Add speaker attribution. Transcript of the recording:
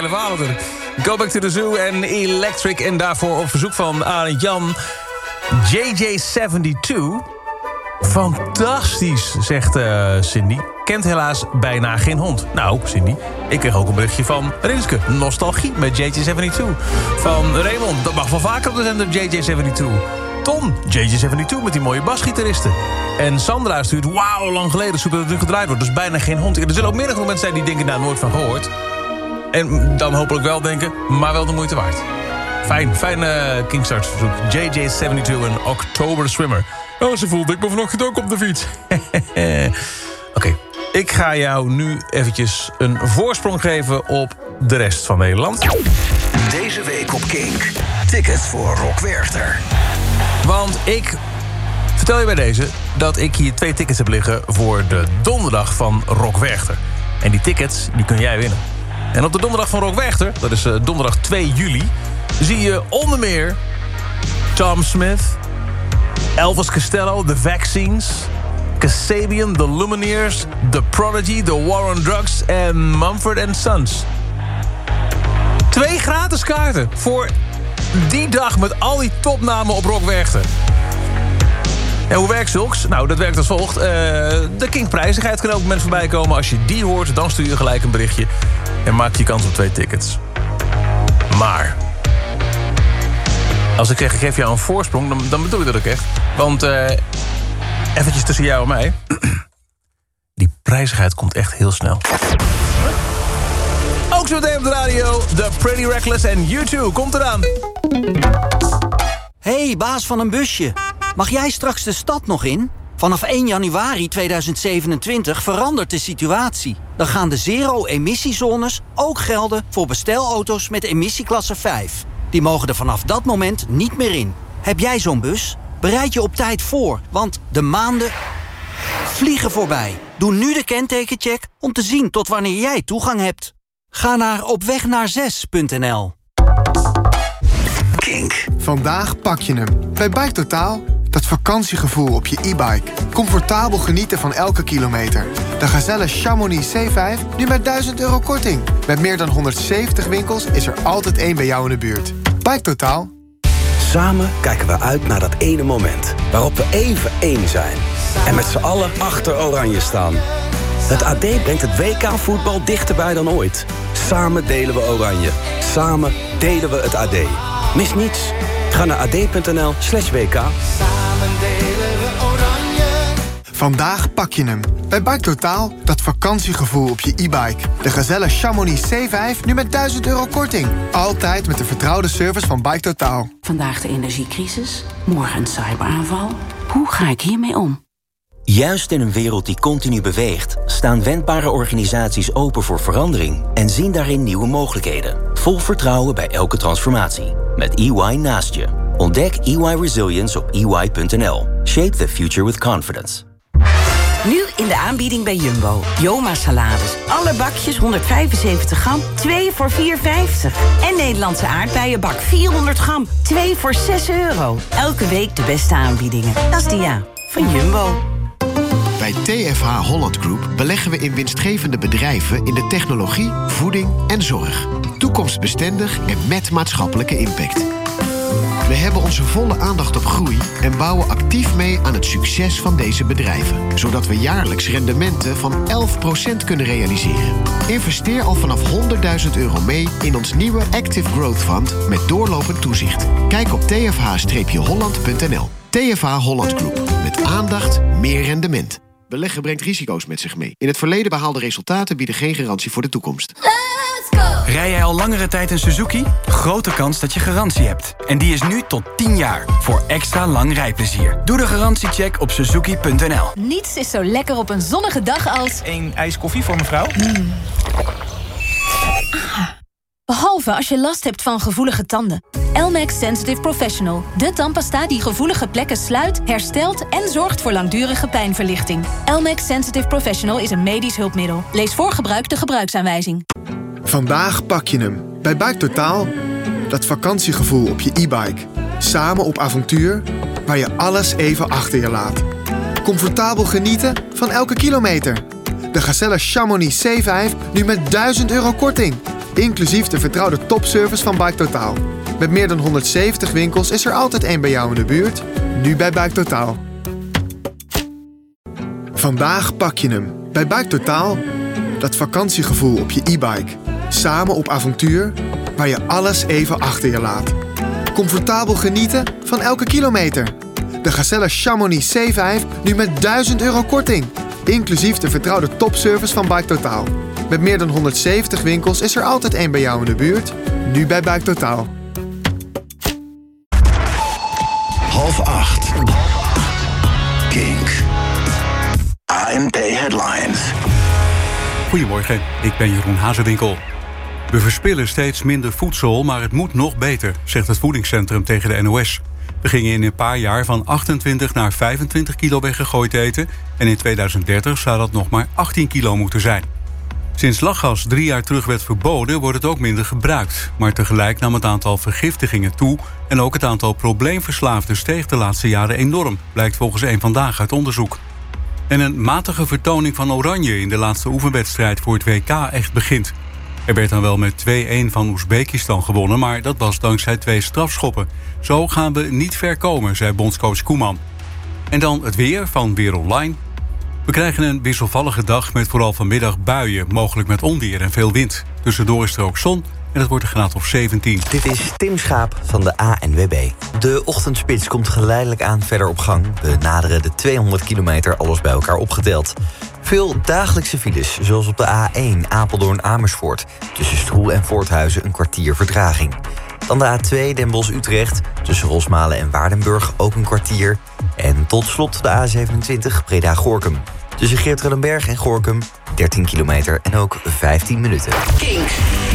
Speaker 1: hele verhaal natuurlijk. Go Back to the Zoo en Electric. En daarvoor op verzoek van Jan JJ72. Fantastisch, zegt Cindy. Kent helaas bijna geen hond. Nou, Cindy, ik kreeg ook een berichtje van Rinske. Nostalgie met JJ72. Van Raymond, dat mag wel vaker op de zender JJ72. Tom, JJ72 met die mooie basgitaristen. En Sandra stuurt, wauw, lang geleden, super dat het nu gedraaid wordt. Dus bijna geen hond. Er zullen ook meerdere mensen zijn die denken, nou, nooit van gehoord. En dan hopelijk wel denken, maar wel de moeite waard. Fijn Kingstarts verzoek. JJ72 en October Swimmer. Oh, ze voelde ik me vanochtend ook op de fiets. Oké, ik ga jou nu eventjes een voorsprong geven op de rest van Nederland.
Speaker 2: Deze week op Kink. Tickets voor Rock Werchter.
Speaker 1: Want ik vertel je bij deze dat ik hier 2 tickets heb liggen voor de donderdag van Rock Werchter. En die tickets, die kun jij winnen. En op de donderdag van Rock Werchter, dat is donderdag 2 juli... zie je onder meer Tom Smith, Elvis Costello, The Vaccines, Kasabian, The Lumineers, The Prodigy, The War on Drugs en Mumford & Sons. 2 gratis kaarten voor die dag met al die topnamen op Rock Werchter. En hoe werkt zulks? Nou, dat werkt als volgt. De Kink-prijzigheid kan elk moment voorbij komen. Als je die hoort, dan stuur je gelijk een berichtje en maak je kans op 2 tickets. Maar als ik zeg, ik geef jou een voorsprong, dan bedoel ik dat ook echt. Want eventjes tussen jou en mij. Die prijzigheid komt echt heel snel. Ook zo meteen op de radio. The Pretty Reckless en U2 komt eraan.
Speaker 3: Hey, baas van een busje. Mag jij straks de stad nog in? Vanaf 1 januari 2027 verandert de situatie. Dan gaan de zero-emissiezones ook gelden voor bestelauto's met emissieklasse 5. Die mogen er vanaf dat moment niet meer in. Heb jij zo'n bus? Bereid je op tijd voor, want de maanden vliegen voorbij. Doe nu de kentekencheck om te zien tot wanneer jij toegang hebt. Ga naar opwegnaarzes.nl.
Speaker 2: Kink.
Speaker 4: Vandaag pak je hem. Bij Bike Totaal. Dat vakantiegevoel op je e-bike. Comfortabel genieten van elke kilometer. De Gazelle Chamonix C5 nu met €1000 korting. Met meer dan 170 winkels is er altijd één bij jou in de buurt. Bike Totaal.
Speaker 5: Samen kijken we uit naar dat ene moment waarop we even één zijn. En met z'n allen achter Oranje staan. Het AD brengt het WK-voetbal dichterbij dan ooit. Samen delen we Oranje. Samen delen we het AD. Mis niets. Ga naar ad.nl/WK.
Speaker 4: Vandaag pak je hem. Bij Bike Totaal, dat vakantiegevoel op je e-bike. De Gazelle Chamonix C5 nu met €1000 korting. Altijd met de vertrouwde service van Bike Totaal.
Speaker 6: Vandaag de energiecrisis, morgen een cyberaanval. Hoe ga ik hiermee om?
Speaker 7: Juist in een wereld die continu beweegt, staan wendbare organisaties open voor verandering en zien daarin nieuwe mogelijkheden. Vol vertrouwen bij elke transformatie. Met EY naast je. Ontdek EY Resilience op EY.nl. Shape the future with confidence.
Speaker 6: Nu in de aanbieding bij Jumbo. Joma salades. Alle bakjes 175 gram, 2 voor €4,50. En Nederlandse aardbeienbak 400 gram, 2 voor €6. Elke week de beste aanbiedingen. Dat is de van Jumbo.
Speaker 8: Bij TFH Holland Group beleggen we in winstgevende bedrijven in de technologie, voeding en zorg. Toekomstbestendig en met maatschappelijke impact. We hebben onze volle aandacht op groei en bouwen actief mee aan het succes van deze bedrijven. Zodat we jaarlijks rendementen van 11% kunnen realiseren. Investeer al vanaf €100.000 mee in ons nieuwe Active Growth Fund met doorlopend toezicht. Kijk op tfh-holland.nl. TFH Holland Group. Met aandacht, meer rendement. Beleggen brengt risico's met zich mee. In het verleden behaalde resultaten bieden geen garantie voor de toekomst.
Speaker 9: Rij jij al langere tijd een Suzuki? Grote kans dat je garantie hebt. En die is nu tot 10 jaar. Voor extra lang rijplezier. Doe de garantiecheck op suzuki.nl.
Speaker 10: Niets is zo lekker op een zonnige dag als...
Speaker 11: Een ijs koffie voor mevrouw?
Speaker 10: Behalve als je last hebt van gevoelige tanden. Elmex Sensitive Professional. De tandpasta die gevoelige plekken sluit, herstelt en zorgt voor langdurige pijnverlichting. Elmex Sensitive Professional is een medisch hulpmiddel. Lees voor gebruik de gebruiksaanwijzing.
Speaker 4: Vandaag pak je hem. Bij Bike Totaal. Dat vakantiegevoel op je e-bike. Samen op avontuur, waar je alles even achter je laat. Comfortabel genieten van elke kilometer. De Gazelle Chamonix C5 nu met €1000 korting. inclusief de vertrouwde topservice van BikeTotaal. Met meer dan 170 winkels is er altijd één bij jou in de buurt. Nu bij BikeTotaal. Vandaag pak je hem. Bij BikeTotaal. Dat vakantiegevoel op je e-bike. Samen op avontuur, waar je alles even achter je laat. Comfortabel genieten van elke kilometer. De Gazelle Chamonix C5 nu met €1000 korting. Inclusief de vertrouwde topservice van BikeTotaal. Met meer dan 170 winkels is er altijd één bij jou in de buurt. Nu bij BikeTotaal.
Speaker 2: 7:30. Kink. ANP Headlines.
Speaker 11: Goedemorgen, ik ben Jeroen Hazewinkel. We verspillen steeds minder voedsel, maar het moet nog beter, zegt het voedingscentrum tegen de NOS. We gingen in een paar jaar van 28 naar 25 kilo weggegooid eten en in 2030 zou dat nog maar 18 kilo moeten zijn. Sinds lachgas 3 jaar terug werd verboden, wordt het ook minder gebruikt. Maar tegelijk nam het aantal vergiftigingen toe en ook het aantal probleemverslaafden steeg de laatste jaren enorm, blijkt volgens Eén Vandaag uit onderzoek. En een matige vertoning van Oranje in de laatste oefenwedstrijd voor het WK echt begint. Er werd dan wel met 2-1 van Oezbekistan gewonnen, maar dat was dankzij 2 strafschoppen. Zo gaan we niet ver komen, zei bondscoach Koeman. En dan het weer van Weer Online. We krijgen een wisselvallige dag met vooral vanmiddag buien, mogelijk met onweer en veel wind. Tussendoor is er ook zon en het wordt een graad of 17.
Speaker 12: Dit is Tim Schaap van de ANWB. De ochtendspits komt geleidelijk aan verder op gang. We naderen de 200 kilometer, alles bij elkaar opgeteld. Veel dagelijkse files, zoals op de A1 Apeldoorn-Amersfoort. Tussen Stroe en Voorthuizen een kwartier vertraging. Dan de A2 Den Bosch-Utrecht, tussen Rosmalen en Waardenburg ook een kwartier. En tot slot de A27 Breda-Gorinchem. Tussen Geertruidenberg en Gorinchem 13 kilometer en ook 15 minuten.
Speaker 2: Kink.